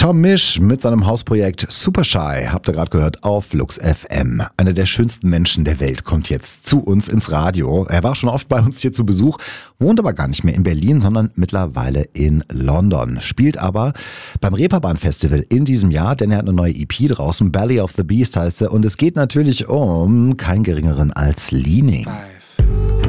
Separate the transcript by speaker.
Speaker 1: Tom Misch mit seinem Hausprojekt Super Shy, habt ihr gerade gehört, auf Flux FM. Einer der schönsten Menschen der Welt kommt jetzt zu uns ins Radio. Er war schon oft bei uns hier zu Besuch, wohnt aber gar nicht mehr in Berlin, sondern mittlerweile in London. Spielt aber beim Reeperbahn Festival in diesem Jahr, denn er hat eine neue EP draußen, Belly of the Beast heißt er. Und es geht natürlich um keinen geringeren als Leaning.
Speaker 2: 5,